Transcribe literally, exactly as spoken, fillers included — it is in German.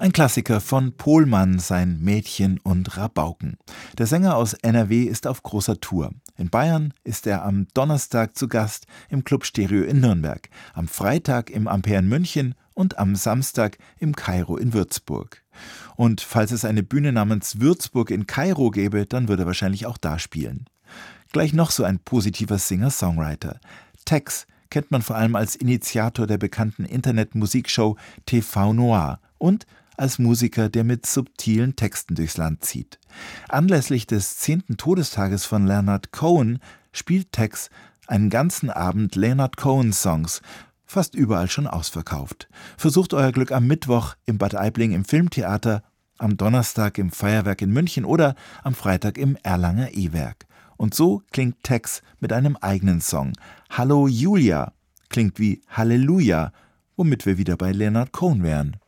Ein Klassiker von Pohlmann, sein Mädchen und Rabauken. Der Sänger aus N R W ist auf großer Tour. In Bayern ist er am Donnerstag zu Gast im Club Stereo in Nürnberg, am Freitag im Ampere in München und am Samstag im Kairo in Würzburg. Und falls es eine Bühne namens Würzburg in Kairo gäbe, dann würde er wahrscheinlich auch da spielen. Gleich noch so ein positiver Singer-Songwriter. Tex kennt man vor allem als Initiator der bekannten Internet-Musikshow T V Noir und als Musiker, der mit subtilen Texten durchs Land zieht. Anlässlich des zehnten Todestages von Leonard Cohen spielt Tex einen ganzen Abend Leonard Cohen-Songs, fast überall schon ausverkauft. Versucht euer Glück am Mittwoch im Bad Aibling im Filmtheater, am Donnerstag im Feuerwerk in München oder am Freitag im Erlanger E-Werk. Und so klingt Tex mit einem eigenen Song. Hallo Julia klingt wie Halleluja, womit wir wieder bei Leonard Cohen wären.